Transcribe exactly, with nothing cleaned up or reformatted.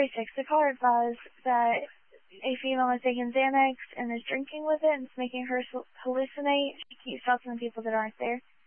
thirty-six. The caller advised that a female is taking Xanax and is drinking with it, and it's making her hallucinate. She keeps talking to people that aren't there.